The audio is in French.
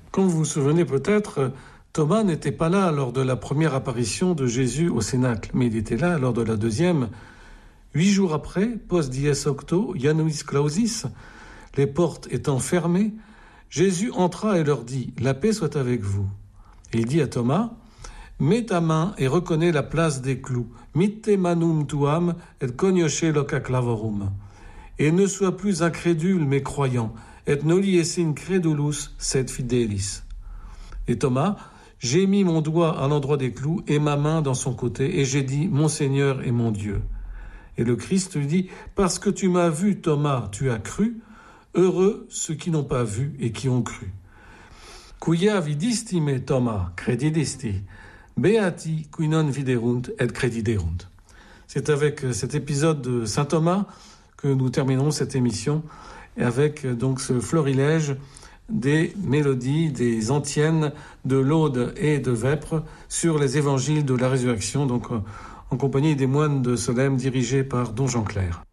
Comme vous vous souvenez peut-être, Thomas n'était pas là lors de la première apparition de Jésus au Cénacle, mais il était là lors de la deuxième. 8 jours après, post dies octo, Januis clausis, les portes étant fermées, Jésus entra et leur dit « La paix soit avec vous ». Et il dit à Thomas « Mets ta main et reconnais la place des clous. Mitte manum tuam et cognosce loca clavorum. Et ne sois plus incrédule mais croyant. Et noli essin credulus sed fidelis. » Et Thomas, j'ai mis mon doigt à l'endroit des clous et ma main dans son côté, et j'ai dit, mon Seigneur et mon Dieu. Et le Christ lui dit, parce que tu m'as vu, Thomas, tu as cru. Heureux ceux qui n'ont pas vu et qui ont cru. Quia vidisti me, Thomas, credidisti. Beati qui non viderunt et crediderunt. C'est avec cet épisode de saint Thomas que nous terminons cette émission, avec donc ce florilège des mélodies, des antiennes de Laude et de Vêpres sur les évangiles de la résurrection, donc en compagnie des moines de Solesmes dirigés par Don Jean Clair.